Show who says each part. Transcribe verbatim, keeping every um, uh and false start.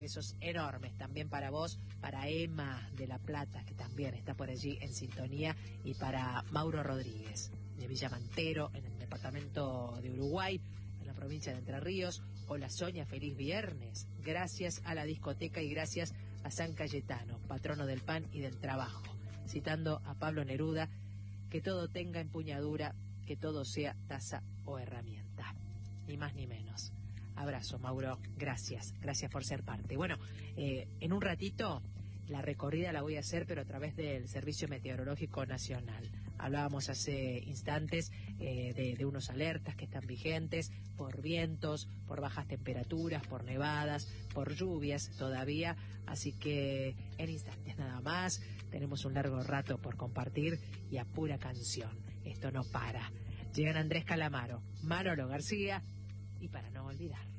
Speaker 1: Besos enormes también para vos, para Emma de La Plata, que también está por allí en sintonía, y para Mauro Rodríguez, de Villamantero, en el departamento de Uruguay, en la provincia de Entre Ríos. Hola Sonia, feliz viernes. Gracias a la discoteca y gracias a San Cayetano, patrono del pan y del trabajo. Citando a Pablo Neruda, que todo tenga empuñadura, que todo sea taza o herramienta. Ni más ni menos. Abrazo, Mauro, gracias, gracias por ser parte. Bueno, eh, en un ratito la recorrida la voy a hacer, pero a través del Servicio Meteorológico Nacional. Hablábamos hace instantes eh, de, de unos alertas que están vigentes por vientos, por bajas temperaturas, por nevadas, por lluvias todavía, así que en instantes nada más, tenemos un largo rato por compartir y a pura canción. Esto no para. Llegan Andrés Calamaro, Manolo García, y para no olvidar.